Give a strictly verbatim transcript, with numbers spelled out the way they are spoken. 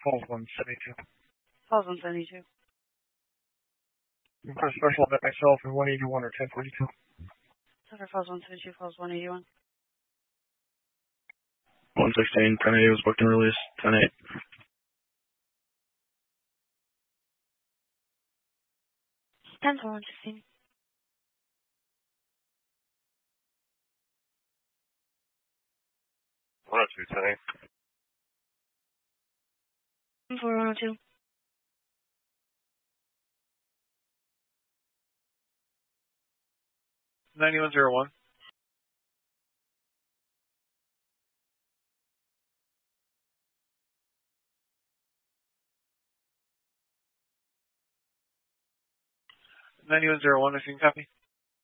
Falls one seventy-two. Falls one seventy-two. I'm going to special event myself in one eighty-one or ten forty-two. Center Falls one seventy-two, Falls one eighty-one. one sixteen, ten eight was booked and released, ten eight. ten four, one sixteen. one oh two, ten eight. ten four, one oh two. ninety-one oh one. ninety-one oh one, I think, copy.